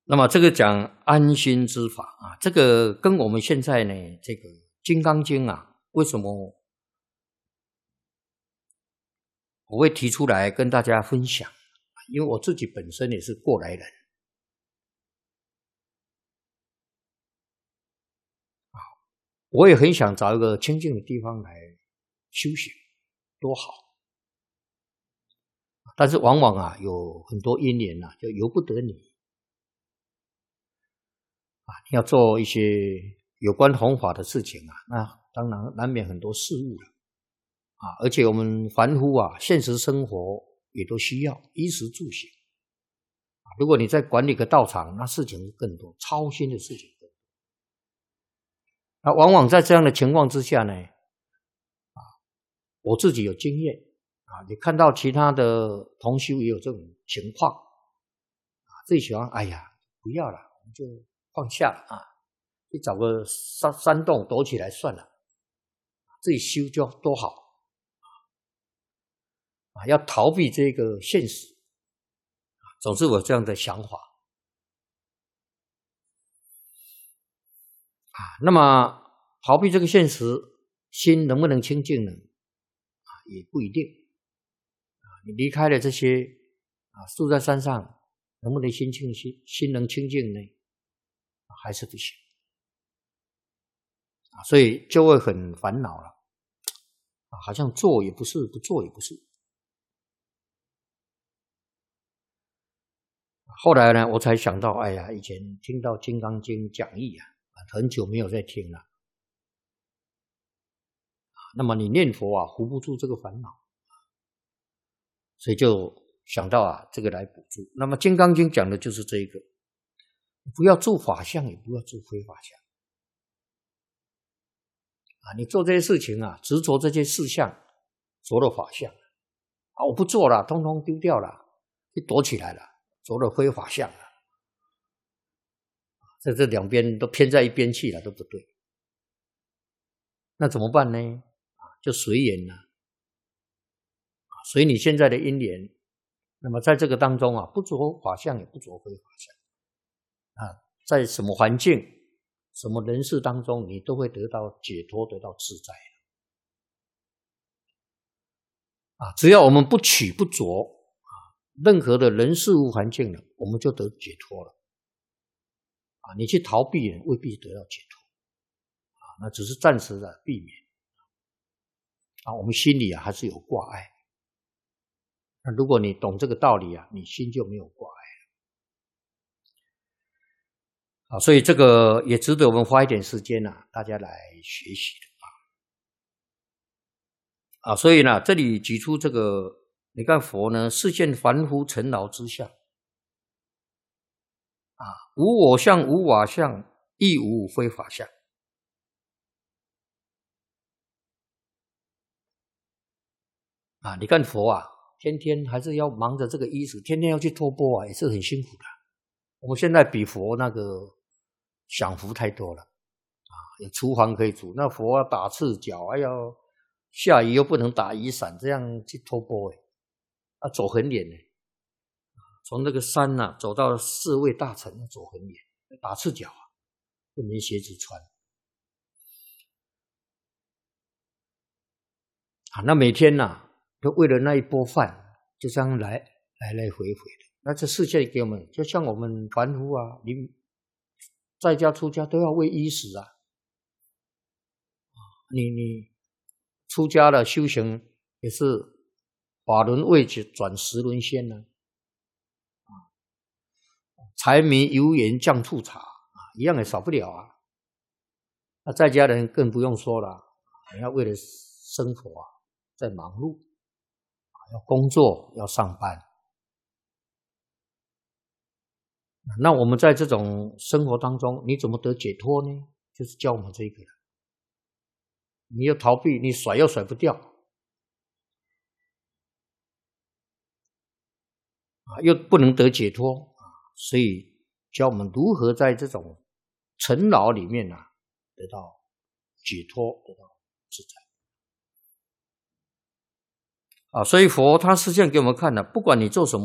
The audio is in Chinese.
那么这个讲安心之法啊，这个跟我们现在呢这个《金刚经》啊，为什么我会提出来跟大家分享？因为我自己本身也是过来人啊，我也很想找一个清净的地方来修行，多好。但是往往啊有很多因缘啊，就由不得你啊，你要做一些有关弘法的事情啊，那当然难免很多事物了啊，而且我们凡夫啊，现实生活也都需要衣食住行啊。如果你在管理个道场，那事情更多，操心的事情更多。那往往在这样的情况之下呢，啊，我自己有经验啊，你看到其他的同修也有这种情况啊，自己喜欢，哎呀，不要了，我们就放下了啊，去找个山洞躲起来算了，自己修就多好啊！要逃避这个现实，总是有这样的想法啊。那么逃避这个现实，心能不能清净呢？啊，也不一定啊。你离开了这些啊，住在山上，能不能心能清净呢？还是不行啊，所以就会很烦恼了啊，好像做也不是，不做也不是。后来呢，我才想到，哎呀，以前听到《金刚经》讲义啊，很久没有再听了啊。那么你念佛啊，扶不住这个烦恼，所以就想到啊，这个来补助。那么《金刚经》讲的就是这一个，不要住法相，也不要住非法相啊。你做这些事情啊，执着这些事项，着了法相啊，我不做了，通通丢掉了，就躲起来了，着了非法相了。这两边都偏在一边去了，都不对。那怎么办呢？啊，就随缘了，随你现在的因缘。那么在这个当中啊，不着法相，也不着非法相啊，在什么环境、什么人事当中，你都会得到解脱，得到自在啊。只要我们不取不着啊，任何的人事物环境了，我们就得解脱了啊。你去逃避未必得到解脱啊，那只是暂时的避免啊。我们心里啊还是有挂碍。那如果你懂这个道理啊，你心就没有挂碍了啊。所以这个也值得我们花一点时间啊，大家来学习的啊。所以呢，这里举出这个，你看佛呢，视现凡夫尘劳之相啊，无我相，无法相，亦无非法相啊。你看佛啊，天天还是要忙着这个衣食，天天要去托钵啊，也是很辛苦的。我们现在比佛那个享福太多了啊，有厨房可以煮，那佛要打赤脚，还要下雨又不能打雨伞，这样去托钵啊，走很远呢。从那个山啊走到四位大城，走很远，打赤脚啊，又没鞋子穿啊。那每天就为了那一钵饭，就这样来回的。那这世界给我们，就像我们凡夫啊，你在家出家都要为衣食啊。你出家了修行也是法轮未转十轮仙呢柴米油盐酱醋茶一样也少不了啊。那在家人更不用说了，你要为了生活在忙碌要工作要上班。那我们在这种生活当中，你怎么得解脱呢？就是教我们这个了。你要逃避，你甩又甩不掉又不能得解脱所以教我们如何在这种尘劳里面得到解脱，得到自在所以佛他实际上给我们看不管你做什么